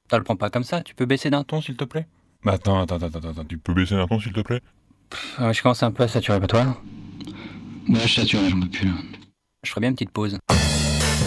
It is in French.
Ça le prend pas comme ça, tu peux baisser d'un ton, s'il te plaît? Bah attends, tu peux baisser d'un ton s'il te plaît? Je commence un peu à saturer, pas toi? Ouais, je sature, là, j'en peux plus, là. Je ferais bien une petite pause.